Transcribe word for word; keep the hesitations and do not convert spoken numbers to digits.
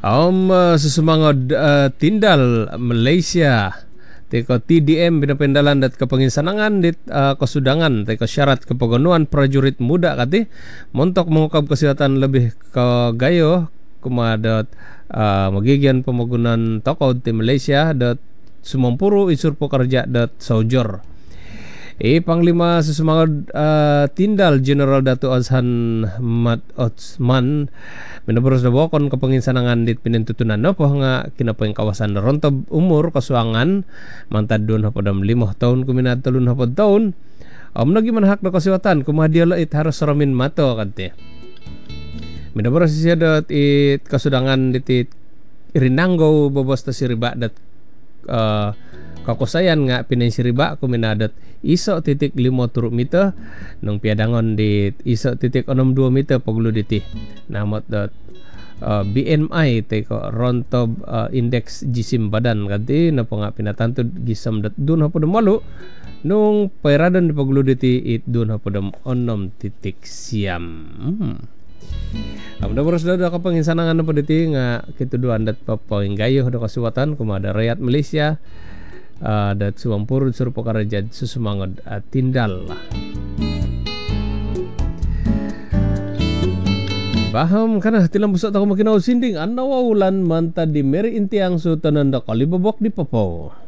Om uh, sesumangod uh, tindal Malaysia teko T D M pinapendalan dat kepenginsanangan dit uh, kesudangan teko syarat kepegonuan prajurit muda kati montok mengungkap kesehatan lebih ke gayo kumadat uh, magigian pembangunan toko di Malaysia dat sumampuru isur pekerja dat saujor. E Panglima sesumangod uh, tindal General Datu Azhan Mat Otsman menaburos na bokon kepenginsanangan dit pinentutunan no poh nga kinapeng kawasan rontob umur kasuangan mantad dun hapadam limoh tahun kuminad talun hapad tahun om nagi manhak na kasiwatan kumahadiala it harus ramin mato kante menaburos siya dat it kasudangan dit it irinanggo bobos ta siriba dat uh, kakusayan nga pinansiriba kuminadat iso titik limo turuk mita nung piadangon di iso titik onom dua mita paglu diti namot dot uh, B M I teko rontob uh, index jisim badan kanti na nga pinatantod gisam dat dun hapodom malu nung pairadon di paglu diti it dun hapodom onom titik siam. hmm. Amda boros da kapanginsanangan na paditi nga kituduan dat papawinggayo da kasuwatan kumada rakyat Malaysia Uh, dat suwampur sur pokarajad susumangod uh, tindal paham kana tilam busat ako makinaw sinding anawa ulan manta di meri intiang su tananda kalibabok di Papau.